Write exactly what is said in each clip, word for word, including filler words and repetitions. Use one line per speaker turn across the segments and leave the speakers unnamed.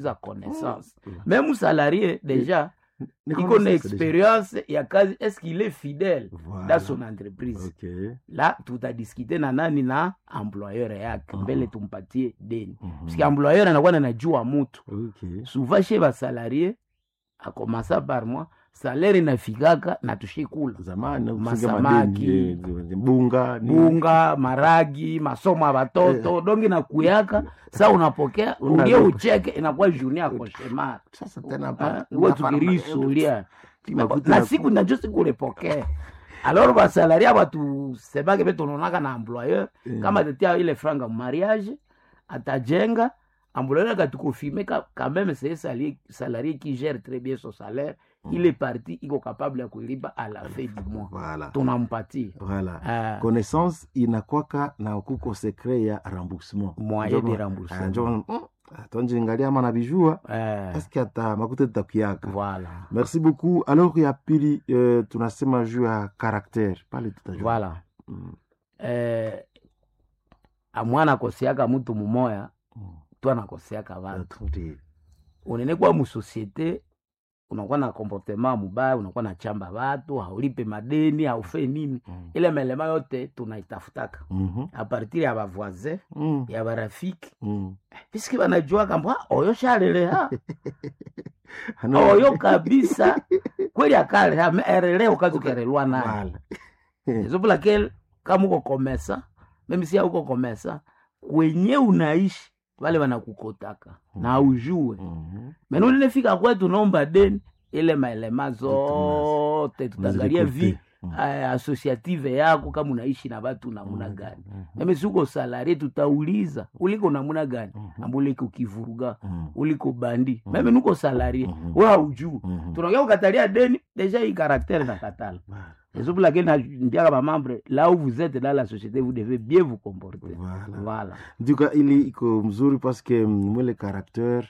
za connaissance. Même salarié déjà il connaît expérience ya kazi, est-ce qu'il est fidèle voilà. dans son entreprise. Okay. Là tout a discuté na nani na employeur yake uh-huh. mbele tumpatie deni. Uh-huh. Parce que employeur anakuwa anajua mtu. Okay. Souvent chez ba salarié a commencer par moi salaire inafikaka na tushikula
zamani
masamaki
bunga
bunga maragi masomo ya watoto dongi na kuyaka sasa unapokea ungie ucheke inakuwa journée yako shema
sasa tena hapa
wewe tukirisulia na siku ndio siku ulepokea. Alors ba salaria watu sebage beto nonaka na employeur yeah. Kama tetia ile franga mariage atajenga employeur akatukufirmer quand même c'est salarié salarié qui gère très bien son salaire. Mm. Il est parti, il est capable de kulipa à la fin du mois. Voilà. Tunampatia.
Voilà. Uh, connaissance inakwaka na ukuko secret ya remboursement.
Moyen de remboursement.
Ndio atonje ngalia mana bijua. Uh, Est-ce que ata makuta takiaka.
Voilà.
Merci beaucoup. Alors ya pili euh, tunasema juu ya caractère. Pale tutajua.
Voilà. Mm. Eh amwana kosiaka mtu mumoya, mm. tu anakoseaka watu. Unene kwa mu société unakuwa na comportement mubaya, unakuwa na chamba watu, haulipe madeni, haufe nini. Mm. Ile melema yote tunaitafutaka. Mm-hmm. A partir ya ba voisin, mm. ya ba rafiki. Mm. Puisque banajua kamba oyo shalele ha. Oyo kabisa kweli akale ha erele ukazukerelwa naye. Hizo bila kel kama uko komesa, mimi si uko komesa, kwenye unaishi wale wanakukotaka mm-hmm. na ujue. Mm-hmm. Meno nilifika kwetu naomba deni ile maelema zote tutaangalia vi mm-hmm. uh, associative yako kama unaishi na watu namna gani. Mm-hmm. Mimi siko salary tutauliza uliko namna gani. Mm-hmm. Ambuliko kivuruga, mm-hmm. uliko bandi. Mm-hmm. Mimi niko salary, mm-hmm. wewe hujui. Mm-hmm. Tunaongea ukatalia deni deja hii caractère na katala. Et c'est pour laquelle je dis à ma membre, là où vous êtes dans la société, vous devez bien vous comporter. Voilà. Voilà.
Du coup, il est comme mzuri parce que moi le caractère,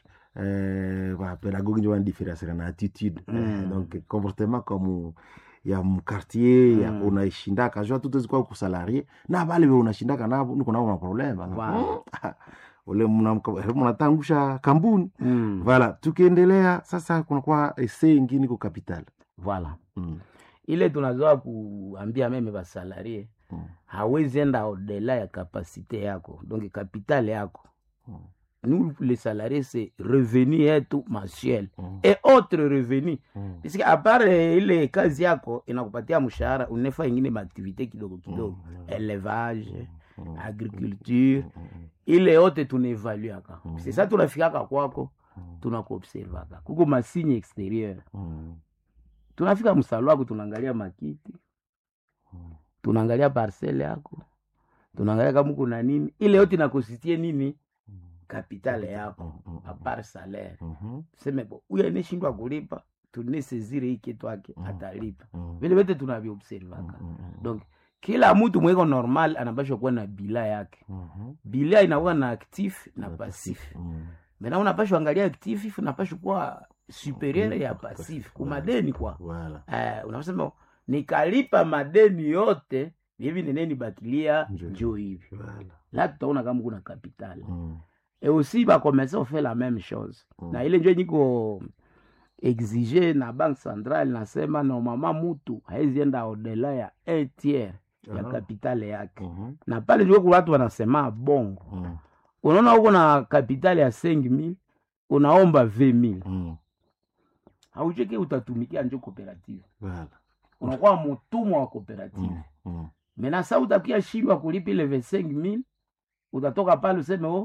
euh, bah, pédagogue nous a une différence en attitude. Mm. Euh, donc comportement comme il y a un quartier, il y a on a shinda kajua tout est quoi pour salarié. Na bale we unashinda kana nous kuna un problème. Voilà. Ole mnatangusha kambuni. Mm. Voilà. Tukiendelea sasa kuna kwa essai ingine kwa capital.
Voilà. Mm. Ile tunazoa kuambia meme ba salarié mm. hawezi enda au-delà ya capacité yako, donc capital yako. Mm. Nous les salariés c'est revenu yetu mensuel mm. et autres revenus. Mm. Parce que à part ile kazi yako inakupatia mshahara, unefa ingine activité kidogo kidogo, mm. élevage, mm. agriculture, mm. ile yote tunaevaluaka. Mm. C'est ça tunafikaka kwako, mm. tunakuobservaka. Kuko masigne extérieur. Mm. Tunafika msalo wako tunaangalia makiti. Hmm. Tunaangalia parcelle yako. Tunaangalia kama kuna nini. Ile yote inakositie nini? Hmm. Capital yako, hmm. a part salaire. Hmm. Sema bo, uya ineshindwa kulipa, tunesezire hii kitu yake hmm. atalipa. Hmm. Vile vile tunavyoobservaka. Hmm. Donc kila mtu mweko normal anapaswa kuwa na bila yake. Hmm. Bila inakuwa na actif na passif. Hmm. Mena unapaswa angalia actif, unapaswa kuwa superieur ya passif kumadeni kwa. Voilà. Eh unasema nikalipa madeni yote hivi neneni batilia njoo hivi. Voilà. Là tutaona kama kuna capital. Mm. Et aussi ba commencer à faire la même chose. Mm. Na ile njoo niko exiger na banque centrale nasema normalement mtu haizi enda au-delà ya un tiers uh-huh. ya capital yake. Uh-huh. Na pale njoo kwa watu wanasema bongo. Mm. Unaona uko na capital ya cinq mille unaomba vingt mille. Mm. Haujeke utatumikia njo cooperative. Voilà. Unakuwa mtumwa wa cooperative. Mm. Mm. Mena sa utakia shindwa kulipa ile vingt-cinq mille, utatoka pale useme oh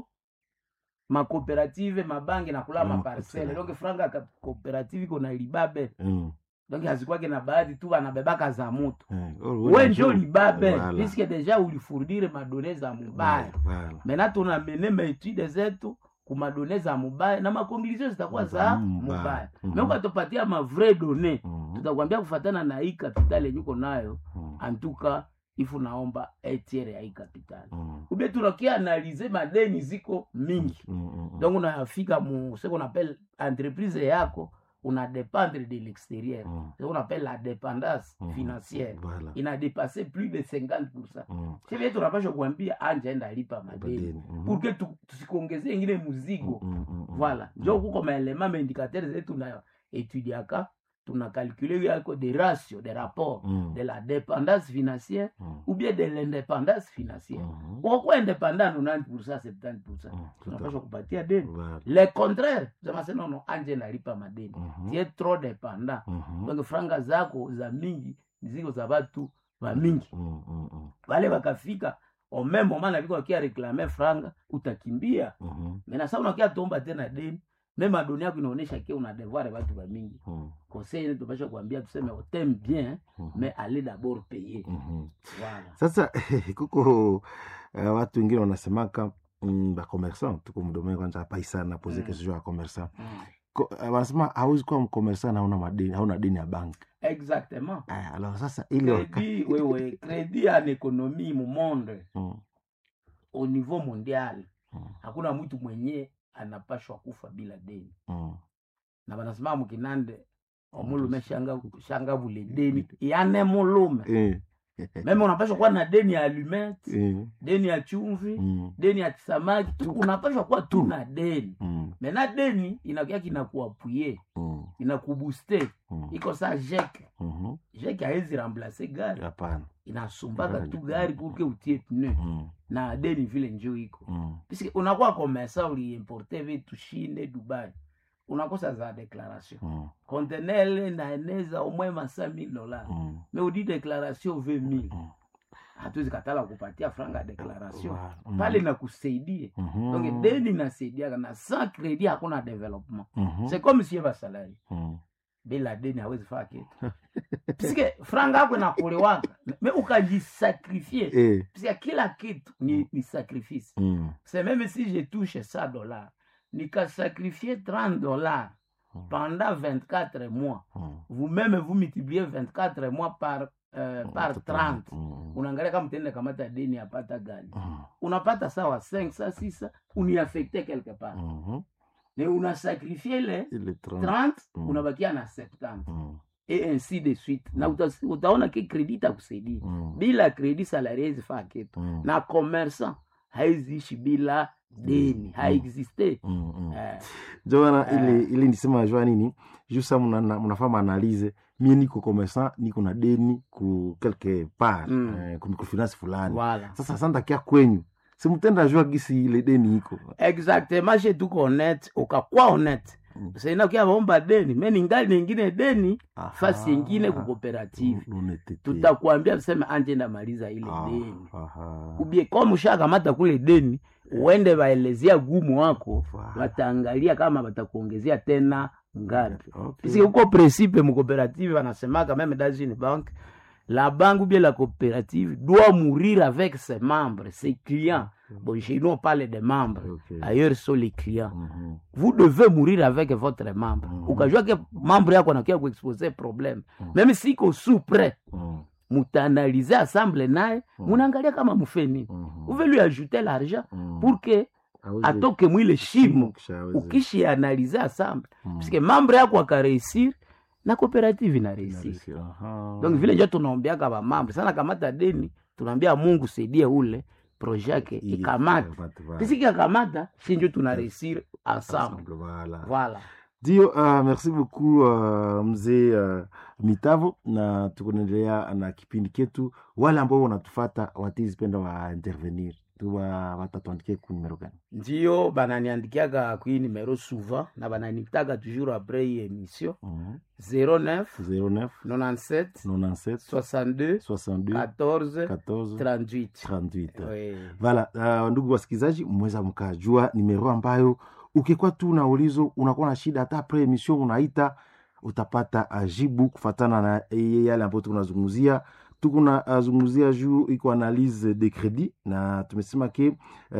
ma cooperative mabangi na kula mm. ma parcelle. Donc franga ka cooperative iko na libabe. Mm. Donc hazikwake na baadhi tu anabebaka za moto. Mm. Wewe njo libabe, voilà. Puisque déjà ulifurdire madonnées za mubaya. Voilà. Mena tuna menema études zetu kumadone za mubaya na makonklusion zitakuwa za mubaya. Mm-hmm. Mimi ukatupatia ma vrai données, mm-hmm. tutakwambia kufuatana na hii capital yenye uko nayo, mm-hmm. antuka ifu naomba etiere ya hii capital. Mm-hmm. Ube tunakia analyser madeni ziko mingi. Mm-hmm. Donc unafika mu ce qu'on appelle entreprise yako una dépendre de l'extérieur.
Mm.
C'est ce qu'on appelle la dépendance
Mm.
financière.
Voilà.
Il a dépassé plus de cinquante pour cent.
Mm.
C'est bien tunapasha kuambia anje enda lipa madeni.
Madeni. Mhm.
Pour que tu- tusikongezee ingine muzigo.
Mm, mm, mm, mm.
Voilà.
Mm.
Njo kuko maelema maindicateurs zetu tuna etudiaka tuna calculer yako des ratios, des rapports
Mm.
de la dépendance financière
Mm.
ou bien de l'indépendance financière.
Mhm.
Uko indépendant ninety pour cent, seventy pour cent.
Mm. Tout à
Tunapasha
fait.
kupatia deni.
Voilà.
Le contraire, sema sema no anje nalipa madeni.
Mhm.
Tu es trop dépendant.
Mhm.
Donc franga zako za mingi ziko za batu ba mingi.
Mm, mm, mm.
Wale wakafika au même moment na viko wakia réclamer franga utakimbia.
Mhm.
Mais na sasa unakia tomba tena deni. Même adoni yako inaonyesha kia una devoir watu ba mingi.
Mm.
Conseil yetu tupasha kuambia tuseme on t'aime bien
Mhm.
mais allez d'abord payer.
Mhm.
Voilà.
Sasa kuko uh, watu wengine wanasemaka mm, ba commerçant tuko mdomeni kwanza hapa sana pose
Mm.
question ya commerçant.
Mm.
Ko- uh, wanasema hauwezi kuwa mcommerçant na hauna madeni, hauna deni ya bank.
Exactement.
Ah, alors sasa ile wakati
Crédit, oui, oui. Crédit en économie mu monde
mm,
au niveau mondial.
mm,
Hakuna mtu mwenye anapashwa kufa bila deni.
mm.
Na banasema mukinande omulume shanga shanga bule deni yane mulume.
Eh.
Meme unapashwa kuwa na deni ya allumette,
Eh.
deni ya chumvi,
Mm,
deni ya samaki, tu unapashwa kuwa tu na deni.
mm,
Mena deni inakuwa kinakuapuye,
mm,
inakubooster.
mm.
Iko saa jeke.
Mhm.
Jeke haezi remplacer gari.
Hapana.
Inasumbaka
Gari.
tu gari pour que utie pneu.
Mm,
Na deni vile njoo iko.
mm,
Puisque unakuwa commerçant uliimporte vitu Chine, Dubai. Unakosa za déclaration.
mm,
Conteneur naeneza au moins cinq mille dollars.
mm,
Mais udi déclaration vingt mille.
mm.
Hatuwezi katala kupatia franga ya déclaration.
Wow. Mm.
Pale nakusaidia.
Mhm.
Donc deni nasaidia na sans crédit hakuna développement.
Mhm.
C'est comme si va salari.
Mm.
Bila deni hawezi faa kitu. Puisque franga yako inakulewaka. Mais ukajisacrifier.
Eh.
Puisque kila kitu ni, ni sacrifice.
Mm.
C'est même si je touche cent dollars, nika sacrifier trente dollars pendant vingt-quatre mois.
Mm.
Vous-même, vous multipliez vingt-quatre mois par, euh, par trente.
Mm.
Unaangalia kama tende kamata deni apata gani.
Mm.
Unapata sawa cinq, ça six, uniaffecté quelque part.
Mhm.
Mais una sacrifié les
Ile trente.
trente,
Mm.
unabakia na septante.
Mm.
Et ainsi de suite. Na uta, utaona ki credit itakusaidia.
Mm.
Bila credit salarié haizi faa kitu.
Mm.
Na commerçant haizi ishi bila deni. Haexiste.
Mm. Mm.
Eh,
Joana,
Eh.
ile ile nisema jua nini jusa muna mnafanya analyse mie niko commerçant niko na deni ku quelque part
Mm.
eh, ku microfinance fulani.
voilà.
Sasa santa kia kwenyu simutenda jua gisi ile deni iko.
Exactement, chez tuko honnête, ukakuwa honnête.
Mm.
Sasa inakuwa bomba deni, mimi ningali nyingine deni
Aha.
fasi nyingine ku cooperative.
Mm, honnêteté.
Tutakwambia tuseme anje ndamaliza ile
Ah,
deni.
aha.
Ubie kama ushakamata kule deni, uende baelezea gumu wako,
Voilà.
wataangalia kama watakuongezea tena ngapi.
Okay.
Puisque uko principe mu coopérative wanasemaka même dans une banque, la banque ou bien la coopérative doit mourir avec ses membres, ses clients. Bon, chez nous on parle des membres.
Okay.
Ailleurs sont les clients.
Mhm.
Vous devez mourir avec votre membre.
Mhm.
Ukajua ke membre yako anakia kuexposer problème.
Mhm.
Même si ko sous prêt,
Mm.
mutaanalize assemble naye,
Mhm.
munaangalia kama mufeni.
Mhm.
Vous pouvez lui ajouter l'argent
Mm.
pour que
Aweze-
atoke mwile shimo.
Kisha aweze-
Ukishi analyser ensemble.
Mm.
Parce que membre yako akareusir na coopérative ina réussir.
Aha.
Donc vile ndio tunaombeaka ba membre sana kamata deni, tunaambia Mungu saidie ule projet yake
Ili-
ikamate.
ikamate, voilà.
Pisi kikamata, si ndio tuna réussir ensemble.
Ensemble, voilà.
Voilà.
Dio, uh, merci beaucoup uh, mzee uh, Mitavo, na tukuendelea na kipindi ketu. Wale ambao wanatufata watizipenda wa intervenir tuwa watatuandikie ku numero gani?
Ndio bananiandikiaka kui numero souvent na bananitaga toujours après hii émission
Mhm.
zéro neuf
zéro neuf
quatre-vingt-dix-sept
quatre-vingt-dix-sept
soixante-deux
soixante-deux
quatorze
quatorze
trente-huit.
trente-huit.
Oui.
Vala, uh, ndugu wasikilizaji, mweza mkajua nimero ambayo ukikuwa tu na ulizo unakuwa na shida, hata pre emission unaita utapata uh, jibu kufatana na eh, yale ambayo tunazungumzia. Tuko na uh, zungumzia juu iko analyse de credit, na tumesema ke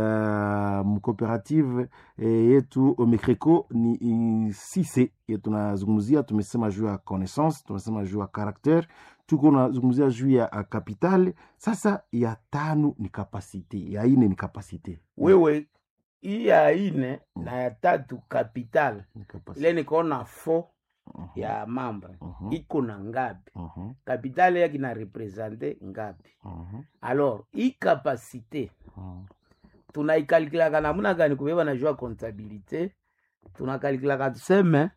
uh, mcooperative eh, yetu Omecreco ni i- sise yetu tunazungumzia. Tumesema juu ya connaissance, tumesema juu ya caractère, tuko na zungumzia juu ya uh, capital. Sasa ya tano ni capacité, ya ine ni capacité.
Wewe hii ya ine na ya tatu capital.
Ni capacité.
Ile nikaona fo
mhm.
ya membre
Mhm.
iko na ngapi,
Mhm.
kapitale yake na represente ngapi.
Mhm.
Alors hii kapasite
Mhm.
tunaikalkulaka namuna gani? Kubeba na jua comptabilité, tunakalkulaka tuseme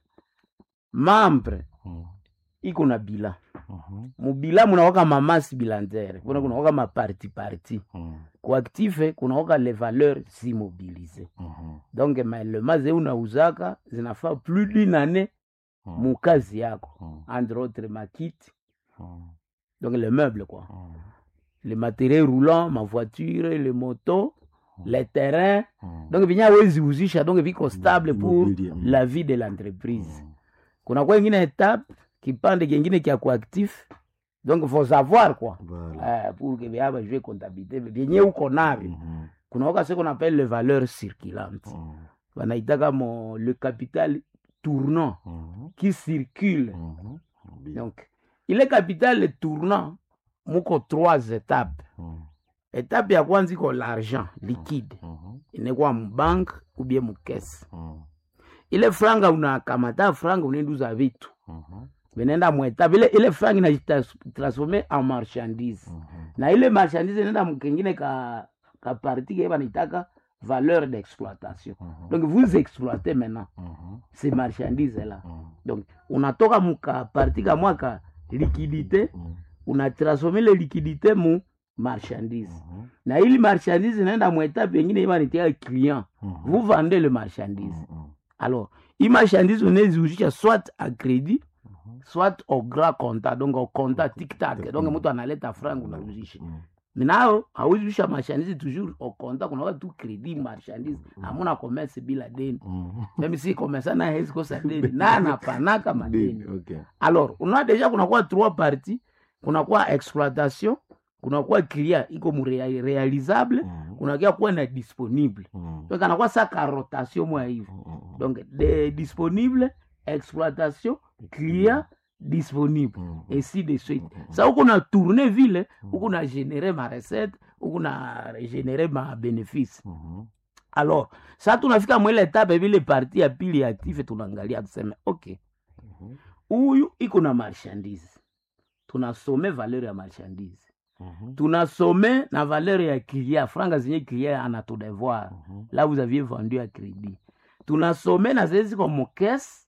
membre
Mhm.
iko na bila
Mhm.
mubila munawaka mamasi bilantere, kuna kunawaka maparti parti
Mhm.
kuaktife, kunawaka les valeurs immobilisées.
Mhm.
Donc maelema ze unauzaka zinafaa plus d'une année
Mhm.
mukazi yako,
Mhm.
entre autres makiti,
Mhm.
donc les meubles quoi,
Mhm.
les matériels roulants, ma voiture, les motos, les terrains.
Mhm.
Donc vinya wezi uzisha, donc viko stable pour
Immobilier. Mhm.
la vie de l'entreprise.
Mhm.
Kuna kwa ingine étape kipande kingine kia kuactif, donc faut savoir quoi,
Voilà.
euh, pour que viaba jouer comptabilité vyenye uko navyo.
Mhm.
Kuna waka ce qu'on appelle les valeurs circulantes,
Mhm.
wanaitaka mo le capital tournant
Mhm.
qui circule.
Mhm. Bien.
Donc ile capital tournant muko trois étapes.
Mhm.
Étape ya kwanza iko l'argent liquide,
Mhm.
inekwa mbank ou bien mukesi.
Mhm.
Ile franga unakamata franga unenduza vitu
Mhm.
venenda mwetape ile ile franga inajitransforme en marchandise.
Mhm.
Na ile marchandise inaenda mkengine ka ka partie ke banitaka valeur d'exploitation.
Mhm.
Donc vous exploitez maintenant
Mhm.
ces marchandises là.
Mhm.
Donc unatoka muka partie ka mwaka liquidité,
Mhm.
unatransformer le liquidité mu marchandise.
Mhm.
Na ili marchandise inaenda mwetape nyingine iba nitia client.
Mhm.
Vous vendez le marchandise.
Mhm.
Alors, il marchandise unaziuzisha soit à crédit,
Mhm.
soit au grand compta, donc au compta tic-tac. Donc mtu analeta franc unauzisha.
Mhm.
Minao hauzisha marchandise toujours au compta, kuna watu crédit marchandise, hamuna commerce bila deni.
Mhm.
Même si commerçant na hezi kosa deni, na anapanaka madeni.
Okay.
Alors, unaona deja kuna kwa trois parties, kuna kwa exploitation, kuna kwa client iko mu rea- réalisable,
Mhm.
kuna kwa kwa na disponible.
Mhm.
Donc kana kwa sa rotation mwa hivi.
Mhm.
Donc, de disponible, exploitation, client, disponible,
Mhm.
et ainsi de suite.
Mhm.
Ça, on a tourné ville, on a généré ma recette, on a généré ma bénéfice.
Mhm.
Alors, ça, tunafika mwele étape, vile parti ya pili active, tunaangalia, tuseme, ok,
Mhm.
huyu iko na marchandise. Tunasome valeur ya marchandise.
Mhm.
Tunasome na valeur ya client, franga zenye client anatudevoir.
Mhm.
Là, vous aviez vendu à crédit. Tunasome na zezi comme caisse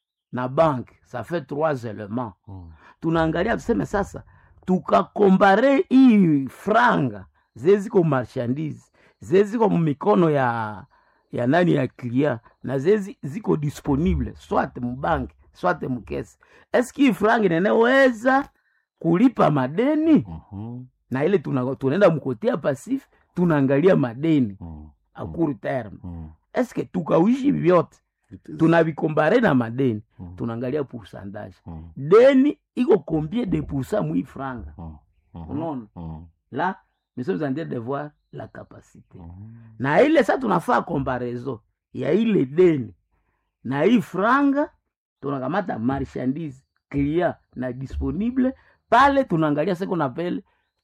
na banque, ça fait trois éléments.
Mhm.
Tunaangalia tuseme sasa, tukakombare hii franga zezi comme marchandise, zezi comme mikono ya ya nani ya client, na zezi ziko disponible soit mbank soit mkesi. Eski hii franga inaweza kulipa madeni?
Mhm.
Na ile tuna tunaenda mkotea pasif, tunaangalia madeni
Mhm.
a court terme.
Mhm.
Eske tukawishi vyote
It is-
tunavikombare na madeni,
Mhm.
tunaangalia pourcentage.
Mhm.
Deni iko combien de pourcent mwi franga?
Mhm. Mhm.
Unaona?
Mhm.
Là, nous sommes en train de voir la capacité.
Mhm.
Na ile sa tunafaa comparaison ya ile deni na hii franga, tunakamata marchandise, client na disponible, pale tunaangalia ce qu'on appelle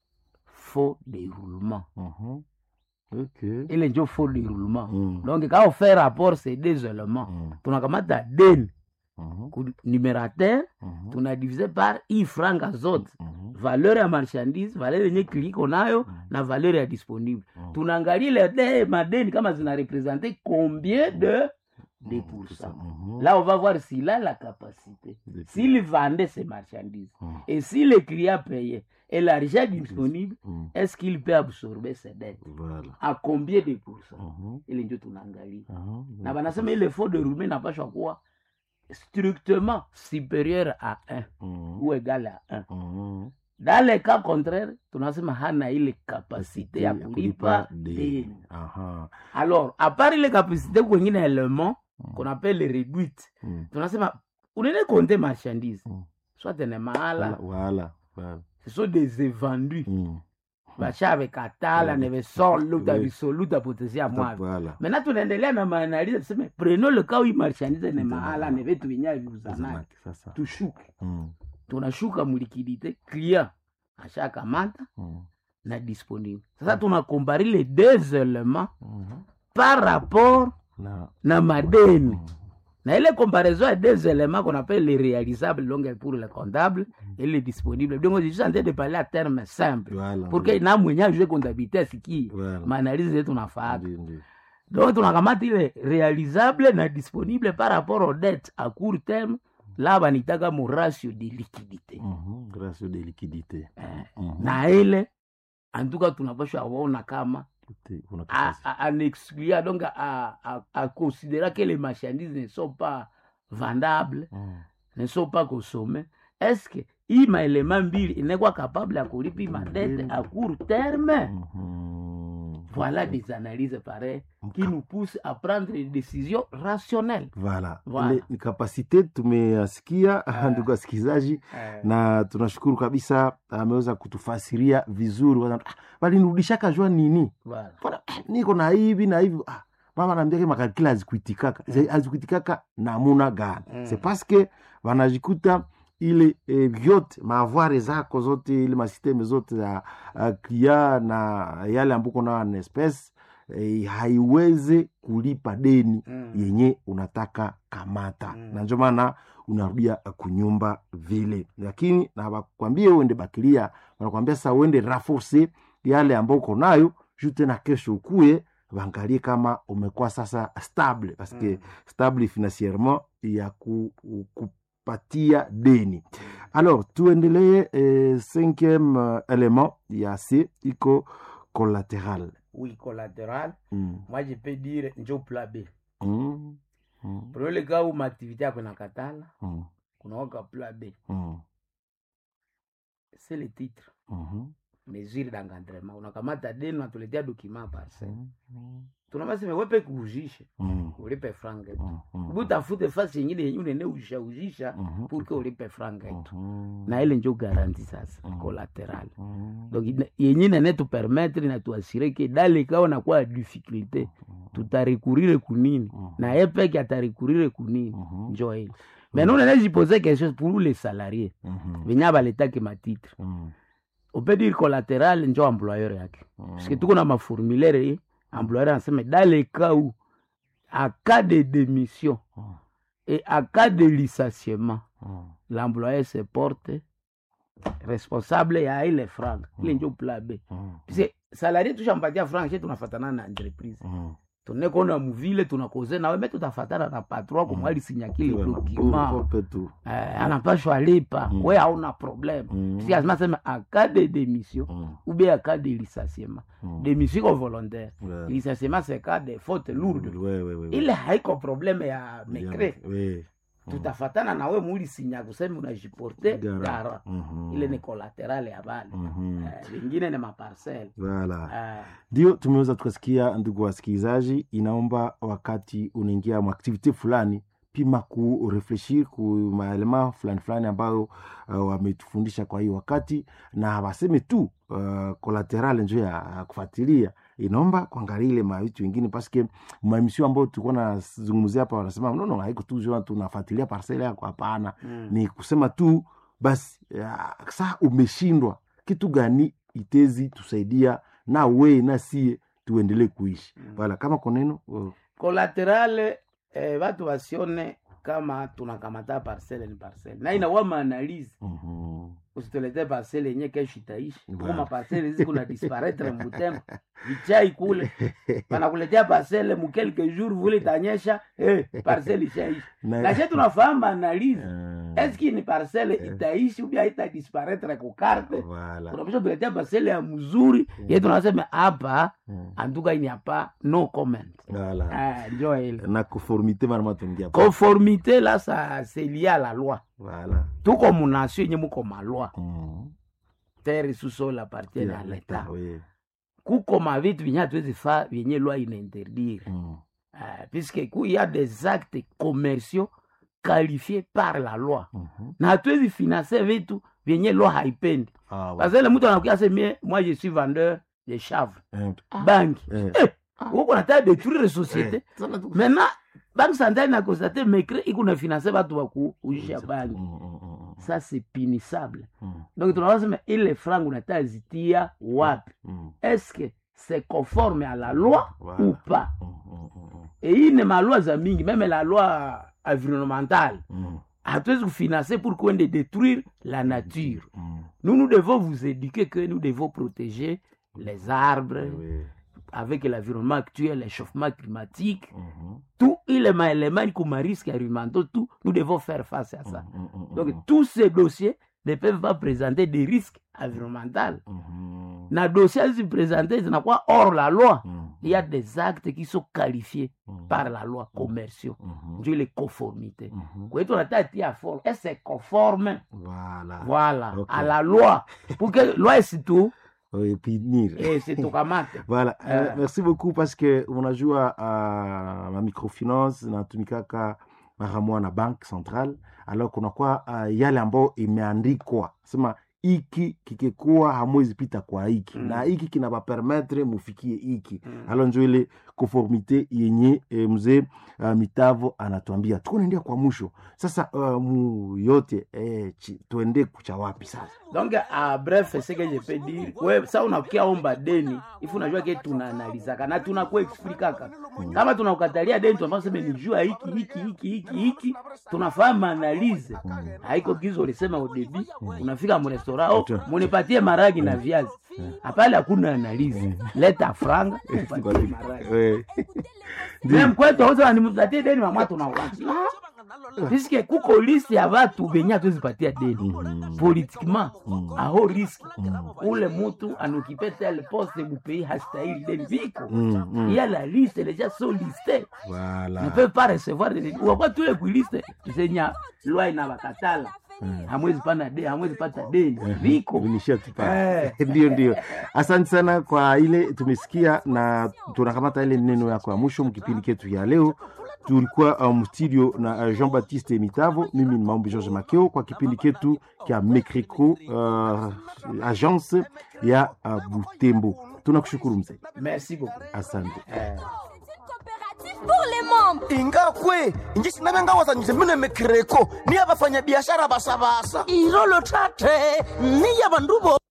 faux déroulement.
Mhm. Okay.
Ile ndio faux déroulement.
Mm.
Donc quand on fait rapport ces deux éléments,
Mm.
tunakamata deni
Mhm.
ku numérateur,
Mhm.
tunadivise par hii franga zote,
Mhm.
valeur ya marchandise, valeur yenye kiliko nayo na valeur ya disponible.
Mm.
Tunaangalia ile de madeni kama zina représenter combien de de pourcents.
Mhm.
Là, on va voir s'il a la capacité,
De-
s'il vendait ses marchandises,
Mhm.
et si le client payait, et l'argent disponible,
Mhm.
est-ce qu'il peut absorber ses dettes?
Voilà.
À combien de pourcents?
Mhm.
Ile ndio tunaangalia.
Mhm.
Na banasema ile faux de roulement napashwa kuwa strictement supérieur à un
Mhm.
ou égal à un.
Mhm.
Dans le cas contraire, tunasema hana ile kapasite ya kulipa deni.
Aha.
Alors, à part ile kapasite kwengine element qu'on appelle les réduites,
Mhm.
tunasema unene compter marchandise.
Mm.
Soit tene
Voilà.
mahala,
Voilà. Voilà.
ce sont des invendus.
Mhm.
Bachave katala, neve solo,
Oui.
tabisoluta potensia mwavi.
Voilà.
Maintenant tunaendelea na maanalize tuseme prenons le cas où marchandise ne mahala ne vitu vinyavi viuzanaki.
Zamaki, sasa.
Tushuke.
Mhm.
Tunashuka mulikidite client ashakamata
Mhm.
na disponible. Sasa tunakombari les deux éléments
Mhm.
par rapport
Na-
na madeni.
Mhm.
na ile comparaison ya deux éléments qu'on appelle les réalisables donc pour le comptable et les disponibles. Donc je suis en train de parler à terme simple
Voilà,
pour que na mwenye ajue comptabilité asikie
Voilà.
maanalizi yetu nafaa.
Ndio, ndio.
Donc tunakamata ile réalisable na disponible par rapport aux dettes à court terme, là banitaka mu ratio de liquidité.
Mhm, ratio de liquidité.
Eh,
Mhm.
na ile en tout cas tunapaswa kuona kama
Te- kuna
à,
kipasi.
à, à exclure, donc à, à, à considérer que les marchandises ne sont pas vendables,
Mhm.
ne sont pas consommées. Est-ce que hii maelema mbili inakuwa capable ya kulipa hii madette à court terme?
Mhm.
Voilà des analyses pareilles qui nous poussent à prendre des décisions rationnelles.
Voilà.
Voilà.
Ile ni kapasite tumeyasikia
Ah.
ndugu wasikilizaji,
Eh,
na tunashukuru kabisa, ameweza kutufasiria vizuri. Wana- ah, walinirudisha kajua nini
voilà.
Bwana, ah, niko na hivi na hivi. Ah, mama naambia ke makalkila hazikuitikaka mm. hazikuitikaka namuna gani?
Mm.
C'est parce que wanajikuta ile eh, vyote maavware zako zote ile masisteme zote za uh, klia na yale ambuko na na espèce eh, haiweze kulipa deni
Mm.
yenye unataka kamata
Mm.
na ndio maana unarudia kunyumba vile, lakini na wakwambie uende bakilia, wanakwambia sasa uende renforcer yale ambayo uko nayo juu tena kesho ukuye waangalie kama umekuwa sasa stable parce que
Mm.
stable financièrement ya ku, kupatia deni. Alors tuendelee eh, cinquième euh, élément ya C iko collatéral.
Oui, collatéral.
Mm.
Moi, je peux dire njo plan B.
Mm. Mm.
Pour le cas où ma activité yako inakatala,
Mm.
kunaoka plan B.
Mm.
C'est le titre.
Mhm.
Mesure d'encadrement. Unakamata deni unatuletea document parcelle.
Mm.
Tunabasema wewe kuujisha,
Mm.
ulipe franga yetu.
Mm. Mm.
Butafute fasi nyingine yenye unene ujisha ujisha
Mhm.
pour que ulipe franga yetu.
Mhm.
Na ile njo garanti sasa,
Mm.
collatéral.
Mm.
Donc ina- yenye nene tu permettre na tu assurer que dans les cas on a quoi difficulté, tutarecourir kunini
Mhm.
na yeye peke atarecourir kunini.
Mhm.
Njo ile. Mais nous on a posé quelque chose pour les salariés.
Mhm.
Venya baletaki matitre.
Mm.
On peut dire collatéral njo employeur yake.
Mm.
Parce que tuko na maformulaire hii, employeur anasema dans les cas où à cas de démission
Mm.
et à cas de licenciement,
Mm.
l'employeur se porte responsable ya ile franc. Ile njo plan B.
Mm.
Parce que salarié tushampatia franc, chez tunafatana na entreprise.
Mm.
Tunekona muvile tunakoze na wewe tutafatana na patron kwa mwali sinya kile
Wewe
document.
ukope tu.
Eh, anapashwa lipa.
Mm.
Wewe hauna problème.
Mm.
Parce que asema sema à cas de démission
Mm.
ou bien à cas de licenciement.
Mm.
Démission volontaire.
Ouais.
Licenciement c'est cas de faute lourde.
Ouais, ouais, ouais, ouais.
Ile haiko problème ya mekre.
Ouais.
Tutafatana na wewe mwili sinya kusema unajiporte
Gara.
gara.
Mhm.
Ile ni collateral ya bale.
Mhm.
Eh, vingine ni maparcelle.
Voilà.
Eh,
Ndio tumeweza tukasikia, ndugu wasikilizaji, inaomba wakati unaingia mwaktivite fulani pima kurefleshir ku maelema fulani fulani ambayo uh, wametufundisha kwa hii wakati, na waseme tu uh, collateral njo ya kufuatilia, inaomba kuangalia ile mavitu vingine paske maemisio ambayo tulikuwa nazungumzia hapa wanasema no no, haiko tu jua tunafuatilia parcele yako, hapana.
mm.
Ni kusema tu basi ya, saa umeshindwa kitu gani itezi tusaidia na we na sie tuendelee kuishi.
Mm.
Wala kama koneno uh,
Collateral eh, watu wasione kama tunakamata parcelle ni parcelle. Na inawa maanalize.
mhm.
Usitulete parcelle yenye kesho itaishi.
Voilà.
Kama parcelle hizi kuna disparaître mbutembo. Vichai kule. Wanakuletea parcelle mu quelques jours vule tanyesha, eh parcelle ishaishi.
Na-
Na sisi tunafahamu analyse.
Mm.
Est-ce que ni parcelle itaishi ou bien ita disparaître kwa carte?
Voilà.
Tunapaswa tuletea parcelle ya mzuri. Yetu tunasema hapa
Mm.
antuka ini hapa no comment.
Voilà.
Ah, njoo ile.
Na conformité vraiment tungia.
Conformité là ça c'est lié à la loi.
Voilà.
Tuko mu nation yenye muko ma loi.
Mm.
Terre sous sol appartient
Yeah,
à l'état.
oui.
Kuko ma vitu vyenye hatuwezi fa vyenye loi inainterdire.
Mm.
Uh, puisque il y a des actes commerciaux qualifiés par la loi.
Mhm.
Na hatuwezi financer vitu vyenye loi haipendi.
Ah, ouais.
Parce que le mtu anakuja sema moi je suis vendeur de chanvre.
Eh,
Banque.
eh.
Eh, uko nataka détruire la société.
Eh, sana tu-
Maintenant banque centrale na constate mecre iko na financer watu wa kuujisha
Mm,
banque.
mm, mm, mm,
Ça c'est punissable.
mm,
Donc tunasema ile franc unataka zitia wapi?
mm,
Est-ce que c'est conforme à la loi
Voilà.
ou pas?
mm, mm, mm, mm.
Et il y a des lois za mingi, même la loi environnementale.
Mm.
Hatuwezi kufinancer pour qu'on de détruire la nature.
Mm.
Nous, nous devons vous éduquer que nous devons protéger les arbres
Oui.
avec l'environnement actuel, l'échauffement climatique.
Mhm.
Tout il est élément comme risque environnementaux, tout, nous devons faire face à ça.
Mm, mm, mm,
Donc,
mm.
tous ces dossiers ne peuvent pas présenter des risques environnementaux.
Mhm.
Na dossier se présenter, c'est quoi hors la loi.
Mm.
Il y a des actes qui sont qualifiés
Mm.
par la loi commerciaux.
Mhm.
Dieu les conformités.
Mhm.
Kwa hiyo tunataka fort, est c'est conforme,
Voilà.
voilà,
Ok.
à la loi. Pour que loi est tout,
Oui, punir.
et c'est tout kamate.
Voilà.
Euh.
Euh, merci beaucoup parce que unajua uh, ma microfinance natumikaka mara moja na bank central, alors kunakuwa uh, yale ambayo imeandikwa sema iki kikikuwa hamwezi pita kwa hiki
Mm.
na hiki kinabapermetre mufikie hiki
Mm.
alo njo ile conformité yenye e, mzee uh, Mitavo anatuambia tuko naendea kwa mwisho sasa. Uh, mu yote eh, chi, tuende kucha wapi sasa?
Donc, à bref, ce que je peux dire, ouais, ça on a kia omba deni, il faut najua que tunaanalizaka na tunakuwa explikaka. Kama tunakatalia deni tunapaswa sema nijua hiki hiki hiki hiki hiki, tunafahamu analyse. Haiko gizo ulisema au début, unafika mu restaurant, oh, munipatie maragi na viazi. Hapana, hakuna analyse. Leta franga, upatie maragi.
Eh.
Même kwetu wote wanimpatie deni mama tunawaki. Puisque kuko liste ya watu benya tuzipatia deni.
Mm.
Politiquement,
Mm.
à haut risque.
Mm.
Ule mutu anokipe tel poste mu pays hastahili deni viko.
Mm, mm.
Il y a la liste, les gens sont listés.
Voilà.
Ne peuvent pas recevoir des deni. Ou quoi tous les liste, tusenya loi ina bakatala. Hamwezi pana deni, hamwezi pata deni. Viko.
Vinishia tupa.
Eh.
Ndio ndio. Asante sana kwa ile tumesikia na tunakamata ile neno yako ya mwisho mkipindi ketu ya leo. Tulikuwa um, studio na uh, Jean-Baptiste Mitavo, mimi ni Maombi George Makeo kwa kipindi ketu kia Mekreko uh, agence ya uh, Butembo. Tunakushukuru mzee.
Merci beaucoup.
Asante.
Eh.
Pour les membres
ingakwe injisi nabengawazanyise mine Mekreko ni abafanya biashara basabasa
irolo tate ni yabandubo